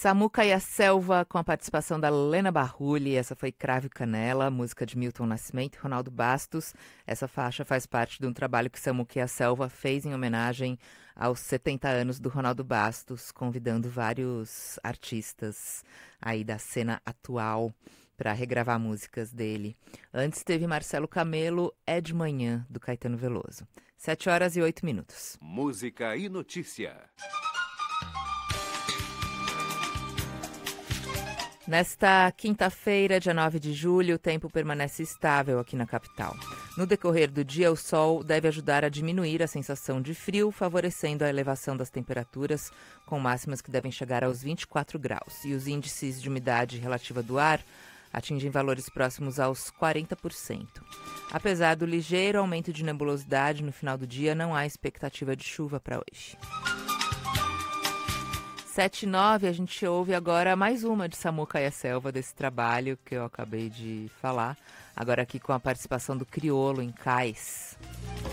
Samuca e a Selva, com a participação da Lena Barrulli. Essa foi Cravo e Canela, música de Milton Nascimento e Ronaldo Bastos. Essa faixa faz parte de um trabalho que Samuca e a Selva fez em homenagem aos 70 anos do Ronaldo Bastos, convidando vários artistas aí da cena atual para regravar músicas dele. Antes teve Marcelo Camelo, É de Manhã, do Caetano Veloso. 7h08. Música e notícia. Nesta quinta-feira, dia 9 de julho, o tempo permanece estável aqui na capital. No decorrer do dia, o sol deve ajudar a diminuir a sensação de frio, favorecendo a elevação das temperaturas, com máximas que devem chegar aos 24 graus. E os índices de umidade relativa do ar atingem valores próximos aos 40%. Apesar do ligeiro aumento de nebulosidade no final do dia, não há expectativa de chuva para hoje. 7h09, a gente ouve agora mais uma de Samuca e a Selva, desse trabalho que eu acabei de falar. Agora aqui com a participação do Criolo em Cais.